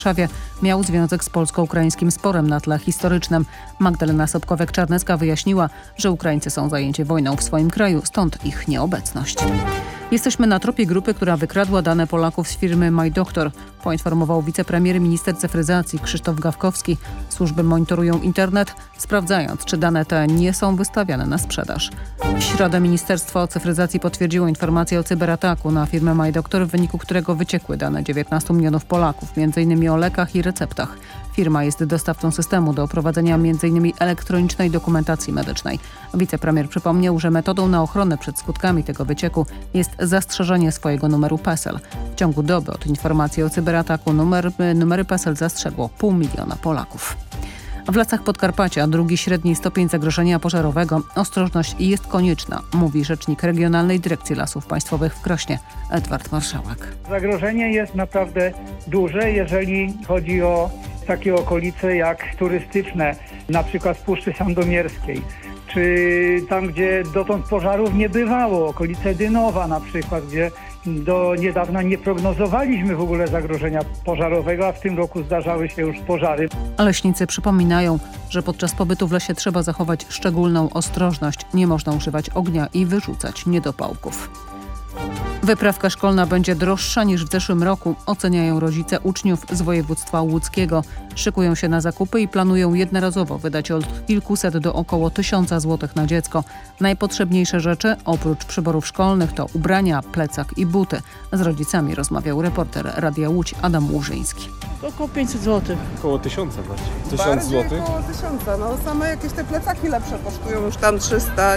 Warszawie miał związek z polsko-ukraińskim sporem na tle historycznym. Magdalena Sobkowiak-Czarnecka wyjaśniła, że Ukraińcy są zajęci wojną w swoim kraju, stąd ich nieobecność. Jesteśmy na tropie grupy, która wykradła dane Polaków z firmy MyDoktor, poinformował wicepremier minister cyfryzacji Krzysztof Gawkowski. Służby monitorują internet, sprawdzając, czy dane te nie są wystawiane na sprzedaż. W środę Ministerstwo Cyfryzacji potwierdziło informację o cyberataku na firmę MyDoktor, w wyniku którego wyciekły dane 19 milionów Polaków, m.in. o lekach i receptach. Firma jest dostawcą systemu do prowadzenia m.in. elektronicznej dokumentacji medycznej. Wicepremier przypomniał, że metodą na ochronę przed skutkami tego wycieku jest zastrzeżenie swojego numeru PESEL. W ciągu doby od informacji o cyberataku numery PESEL zastrzegło 500 000 Polaków. W Lasach Podkarpacia drugi średni stopień zagrożenia pożarowego. Ostrożność jest konieczna, mówi rzecznik Regionalnej Dyrekcji Lasów Państwowych w Krośnie, Edward Marszałek. Zagrożenie jest naprawdę duże, jeżeli chodzi o takie okolice jak turystyczne, na przykład w Puszczy Sandomierskiej, czy tam, gdzie dotąd pożarów nie bywało, okolice Dynowa na przykład, gdzie do niedawna nie prognozowaliśmy w ogóle zagrożenia pożarowego, a w tym roku zdarzały się już pożary. Leśnicy przypominają, że podczas pobytu w lesie trzeba zachować szczególną ostrożność. Nie można używać ognia i wyrzucać niedopałków. Wyprawka szkolna będzie droższa niż w zeszłym roku, oceniają rodzice uczniów z województwa łódzkiego. Szykują się na zakupy i planują jednorazowo wydać od kilkuset do około 1000 zł na dziecko. Najpotrzebniejsze rzeczy, oprócz przyborów szkolnych, to ubrania, plecak i buty. Z rodzicami rozmawiał reporter Radia Łódź Adam Łużyński. Około 500 zł. Około 1000 bardziej. 1000 zł? Około 1000. No same jakieś te plecaki lepsze kosztują już tam 300,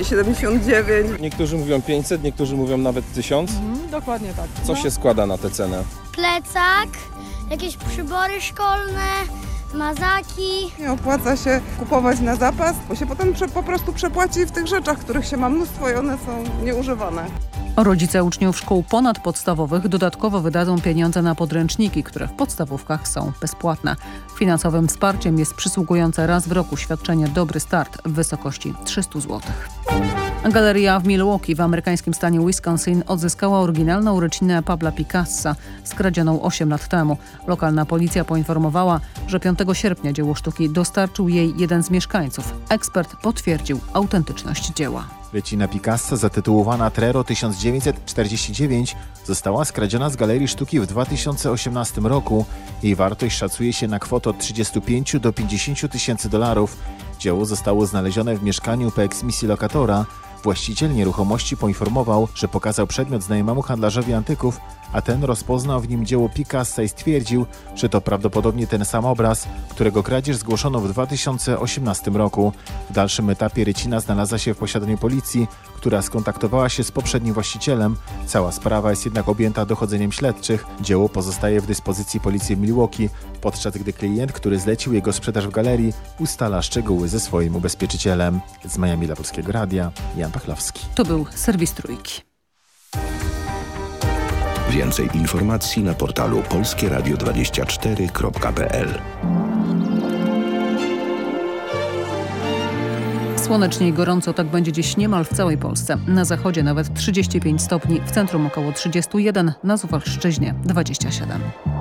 279. Niektórzy mówią 500, niektórzy mówią nawet 1000. Dokładnie tak. Co się składa na tę cenę? Plecak, jakieś przybory szkolne, mazaki. Nie opłaca się kupować na zapas, bo się potem po prostu przepłaci w tych rzeczach, których się ma mnóstwo i one są nieużywane. Rodzice uczniów szkół ponadpodstawowych dodatkowo wydadzą pieniądze na podręczniki, które w podstawówkach są bezpłatne. Finansowym wsparciem jest przysługujące raz w roku świadczenie Dobry Start w wysokości 300 zł. Galeria w Milwaukee w amerykańskim stanie Wisconsin odzyskała oryginalną rycinę Pabla Picassa, skradzioną 8 lat temu. Lokalna policja poinformowała, że 5 sierpnia dzieło sztuki dostarczył jej jeden z mieszkańców. Ekspert potwierdził autentyczność dzieła. Rycina Picassa, zatytułowana Trero 1949, została skradziona z Galerii Sztuki w 2018 roku. Jej wartość szacuje się na kwotę od 35 do 50 tysięcy dolarów. Dzieło zostało znalezione w mieszkaniu po eksmisji lokatora. Właściciel nieruchomości poinformował, że pokazał przedmiot znajomemu handlarzowi antyków, a ten rozpoznał w nim dzieło Picassa i stwierdził, że to prawdopodobnie ten sam obraz, którego kradzież zgłoszono w 2018 roku. W dalszym etapie rycina znalazła się w posiadaniu policji, która skontaktowała się z poprzednim właścicielem. Cała sprawa jest jednak objęta dochodzeniem śledczych. Dzieło pozostaje w dyspozycji policji w Milwaukee, podczas gdy klient, który zlecił jego sprzedaż w galerii, ustala szczegóły ze swoim ubezpieczycielem. Z Miami dla Polskiego Radia, Jan Pachlowski. To był serwis Trójki. Więcej informacji na portalu polskieradio24.pl. Słonecznie i gorąco, tak będzie dziś niemal w całej Polsce. Na zachodzie nawet 35 stopni, w centrum około 31, na Suwalszczyźnie 27.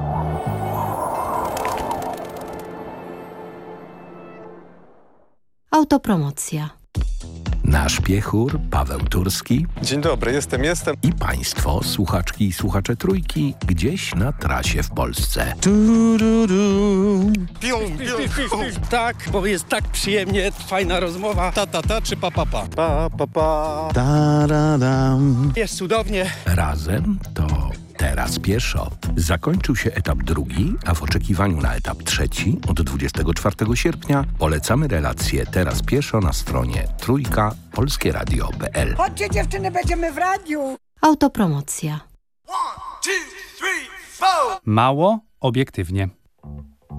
Autopromocja. Nasz piechur Paweł Turski. Dzień dobry, jestem. I państwo, słuchaczki i słuchacze Trójki, gdzieś na trasie w Polsce. Tak, bo jest tak przyjemnie, fajna rozmowa. Ta czy pa? Pa. Jest cudownie. Razem to teraz pieszo. Zakończył się etap drugi, a w oczekiwaniu na etap trzeci od 24 sierpnia polecamy relację Teraz pieszo na stronie trójka.polskieradio.pl. Chodźcie dziewczyny, będziemy w radiu. Autopromocja. 1, 2, 3, 4. Mało obiektywnie.